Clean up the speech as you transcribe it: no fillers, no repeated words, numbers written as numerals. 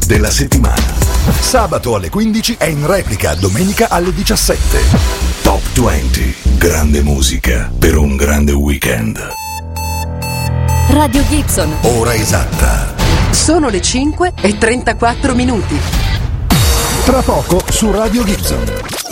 della settimana. Sabato alle 15 e in replica domenica alle 17. Top 20. Grande musica per un grande weekend. Radio Gibson. Ora esatta. Sono le 5:34. Tra poco su Radio Gibson.